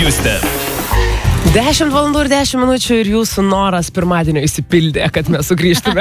Houston. 10 valandų ir 10 minučių ir jūsų noras pirmadienio įsipildė, kad mes sugrįžtume.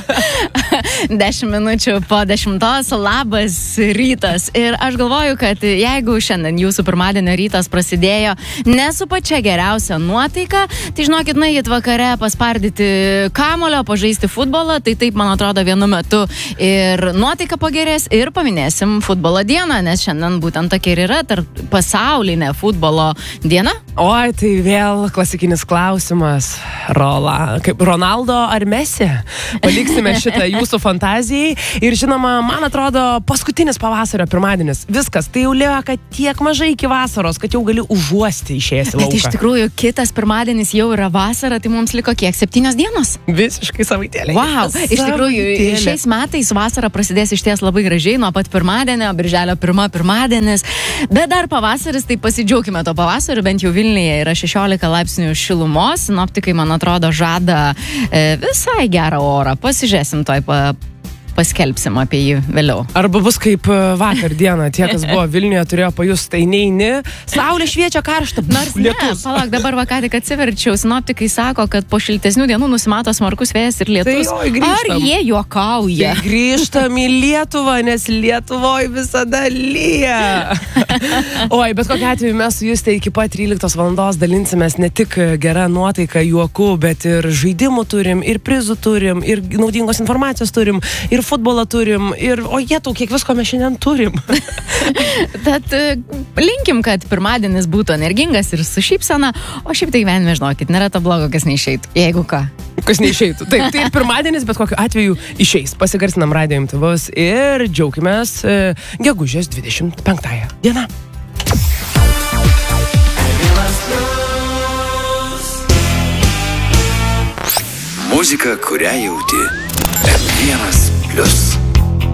10 minučių po 10. Labas rytas. Ir aš galvoju, kad jeigu šiandien jūsų pirmadienio rytas prasidėjo ne su pačia geriausia nuotaika, tai žinokit, nuėjit vakare paspardyti kamulio, pažaisti futbolą, tai taip, man atrodo, vienu metu ir nuotaika pagerės ir paminėsim futbolo dieną, nes šiandien būtent tokia ir yra pasaulinė futbolo diena. Oi, tai vėl klasikinis klausimas. Ronaldo ar Messi? Paliksime šitą jūsų fantazijai. Ir žinoma, man atrodo, paskutinis pavasario pirmadienis. Viskas, tai jau lieka tiek mažai iki vasaros, kad jau gali užuosti išėjęs į lauką. Bet iš tikrųjų, kitas pirmadienis jau yra vasara, tai mums liko kiek? 7 dienos? Visiškai savaitėlė. Wow, iš tikrųjų, šiais metais vasara prasidės išties labai gražiai, nuo pat pirmadienio, birželio 1 pirmadienis. Bet dar pavasaris, tai pasidžiaukime to pavasariu, bent jau Vilniuje yra 16 laipsnių šilumos, sinoptikai, man atrodo, žada visai gerą orą. Pasižiūrėsim toj paskelbsim apie jį vėliau. Arba bus kaip vakar dieną, tie, kas buvo Vilniuje, turėjo pajusti, tai neini, saulė šviečia karštą, nors lietus. Palauk, dabar ką tik atsiverčiau, sinoptikai sako, kad po šiltesnių dienų nusimato smarkus vėjas ir lietus. Tai, ar jie juokauja? Tai grįžtam į Lietuvą, nes Lietuvoje visada lyja. Oi, bet kokiu atveju mes su Juste iki pat 13 valandos dalinsimės ne tik gerą nuotaiką, juoku, bet ir žaidimų turim, ir prizų turim, ir naudingos informacijos turim, ir futbolą turim, ir ojetau, kiek visko mes šiandien turim. Tad linkim, kad pirmadienis būtų energingas ir su šypsena, o šiaip tai gyvenime, žinokit, nėra to blogo, kas neišeitų. Jeigu ką. Kas neišeitų. Taip, tai pirmadienis, bet kokiu atveju išeis. Pasigarsinam radijo imtuvus ir džiaukimės gegužės 25 diena. Muzika, kurią jauti. M1+.